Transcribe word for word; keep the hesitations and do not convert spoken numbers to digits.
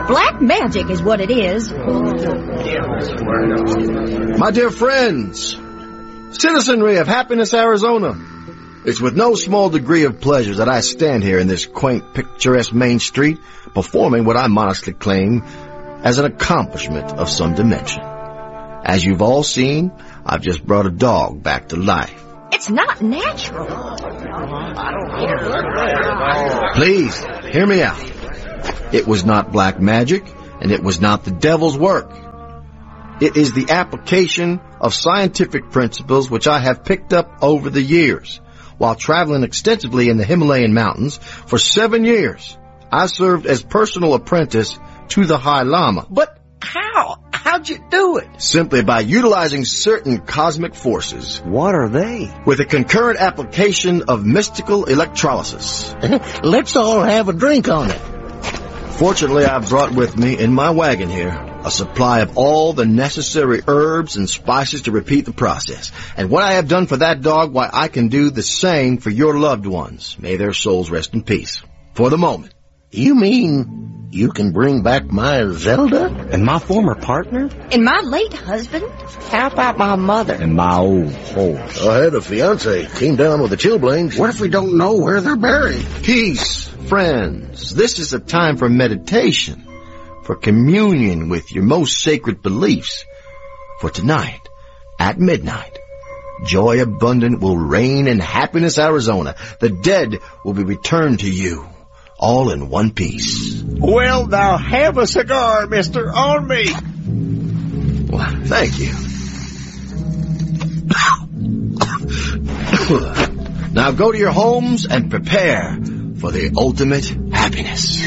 Black magic is what it is. My dear friends, citizenry of Happiness, Arizona, it's with no small degree of pleasure that I stand here in this quaint, picturesque main street, performing what I modestly claim as an accomplishment of some dimension. As you've all seen, I've just brought a dog back to life. It's not natural. Please, hear me out. It was not black magic, and it was not the devil's work. It is the application of scientific principles which I have picked up over the years. While traveling extensively in the Himalayan mountains for seven years, I served as personal apprentice to the High Lama. But how? How'd you do it? Simply by utilizing certain cosmic forces. What are they? With a concurrent application of mystical electrolysis. Let's all have a drink on it. Fortunately, I've brought with me in my wagon here a supply of all the necessary herbs and spices to repeat the process. And what I have done for that dog, why, I can do the same for your loved ones. May their souls rest in peace. For the moment. You mean you can bring back my Zelda? And my former partner? And my late husband? How about my mother? And my old horse? I had a fiance. Came down with the chilblains. What if we don't know where they're buried? Peace, friends. This is a time for meditation, for communion with your most sacred beliefs. For tonight, at midnight, joy abundant will reign in Happiness, Arizona. The dead will be returned to you, all in one piece. Well, now have a cigar, mister, on me. Well, thank you. Now go to your homes and prepare for the ultimate happiness.